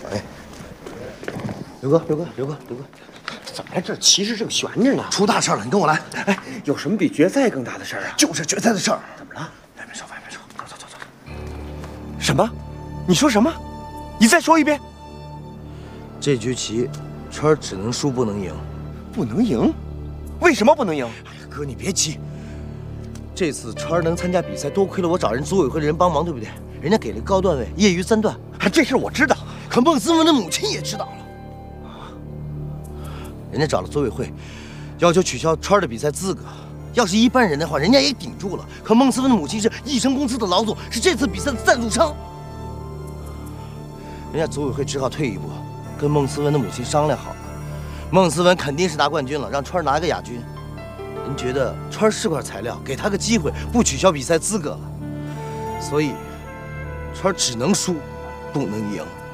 哎，刘哥，怎么了？这其实是个悬着呢， 出大事了！你跟我来。 哎，有什么比决赛更大的事儿啊？ 就是决赛的事儿。 怎么了？ 外面说，走。 什么？你说什么？你再说一遍。 这局棋，川儿只能输不能赢。 不能赢？为什么不能赢？ 哥，你别急。这次川儿能参加比赛，多亏了我找人组委会的人帮忙，对不对？人家给了高段位，业余3段。 这事我知道， 可孟思文的母亲也知道了。人家找了组委会，要求取消川儿的比赛资格。要是一般人的话，人家也顶住了。可孟思文的母亲是益成公司的老总，是这次比赛的赞助商。人家组委会只好退一步，跟孟思文的母亲商量好了。孟思文肯定是拿冠军了，让川儿拿个亚军。人觉得川儿是块材料，给他个机会，不取消比赛资格了。所以，川儿只能输，不能赢。